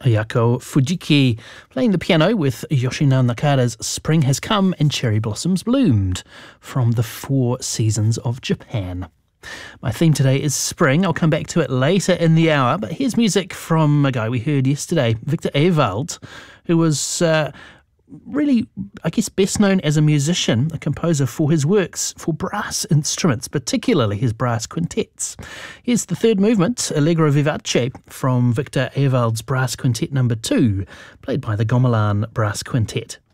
Ayako Fujiki playing the piano with Yoshino Nakada's Spring Has Come and Cherry Blossoms Bloomed from the Four Seasons of Japan. My theme today is spring. I'll come back to it later in the hour, but here's music from a guy we heard yesterday, Victor Ewald, who was really, I guess, best known as a musician, a composer for his works for brass instruments, particularly his brass quintets. Here's the third movement, Allegro Vivace, from Victor Ewald's Brass Quintet No. 2, played by the Gamelan Brass Quintet.